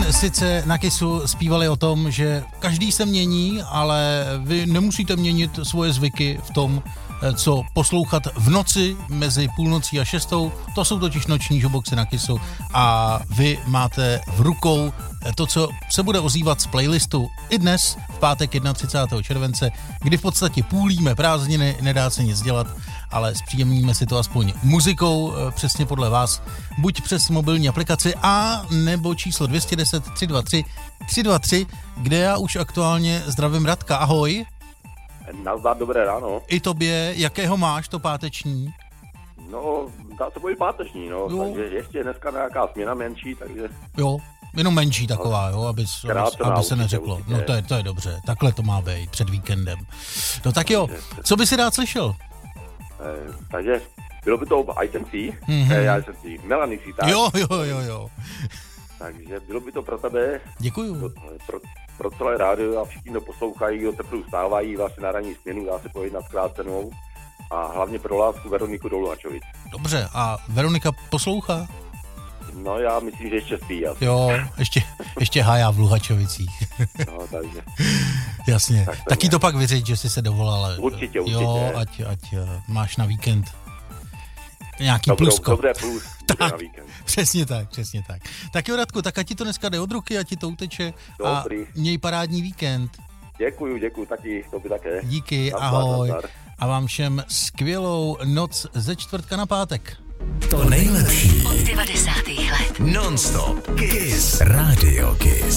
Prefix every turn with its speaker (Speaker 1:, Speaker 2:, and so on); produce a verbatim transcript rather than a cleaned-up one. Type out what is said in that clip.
Speaker 1: Imagine sice na Kissu zpívali o tom, že každý se mění, ale vy nemusíte měnit svoje zvyky v tom, co poslouchat v noci mezi půlnocí a šestou. To jsou totiž noční žuboxy na Kissu a vy máte v rukou to, co se bude ozývat z playlistu i dnes, v pátek třicátého prvního července, kdy v podstatě půlíme prázdniny, nedá se nic dělat, ale zpříjemníme si to aspoň muzikou, přesně podle vás, buď přes mobilní aplikaci a nebo číslo dvě stě deset tři dva tři tři dva tři, kde já už aktuálně zdravím Radka. Ahoj.
Speaker 2: Nazdar, dobré ráno.
Speaker 1: I tobě, jakého máš to páteční?
Speaker 2: No, dá se být páteční, no, jo. Takže ještě dneska nějaká směna menší, takže...
Speaker 1: Jo, jenom menší taková, jo, aby, aby, aby se neřeklo.
Speaker 2: Určitě.
Speaker 1: No to je, to je dobře, takhle to má být před víkendem. No tak jo, co by si rád slyšel?
Speaker 2: Eh, takže bylo by to I Can See,
Speaker 1: Mm-hmm.
Speaker 2: eh, já jsem si Melanie C, tak?
Speaker 1: Jo, jo, jo, jo.
Speaker 2: Takže bylo by to pro tebe,
Speaker 1: Děkuju.
Speaker 2: pro, pro, pro celé rádio a všichni to poslouchají, kdo teprve vstávají vlastně na ranní směnu, dá se pojednat zkrácenou a hlavně pro lásku Veroniku do Luhačovic.
Speaker 1: Dobře, a Veronika poslouchá?
Speaker 2: No já myslím, že ještě spí asi.
Speaker 1: Jo, ještě, ještě hájá v Luhačovicích.
Speaker 2: No, takže.
Speaker 1: Jasně,
Speaker 2: Tak to
Speaker 1: taky
Speaker 2: je.
Speaker 1: to pak vyřiď, že jsi se dovolal.
Speaker 2: Určitě, určitě.
Speaker 1: Jo, ať, ať máš na víkend nějaký
Speaker 2: Dobrou,
Speaker 1: plusko.
Speaker 2: dobré plus
Speaker 1: Tak.
Speaker 2: na víkend.
Speaker 1: Přesně tak, přesně tak. Tak jo, Radku, tak ať ti to dneska jde od ruky, ať ti to uteče a
Speaker 2: Dobrý.
Speaker 1: měj parádní víkend.
Speaker 2: Děkuju, děkuju, taky, to by také.
Speaker 1: Díky,
Speaker 2: Nazdar,
Speaker 1: ahoj.
Speaker 2: nazdar.
Speaker 1: A vám všem skvělou noc ze čtvrtka na pátek.
Speaker 3: To nejlepší
Speaker 4: Od devadesátých let.
Speaker 3: non-stop Kiss Radio Kiss.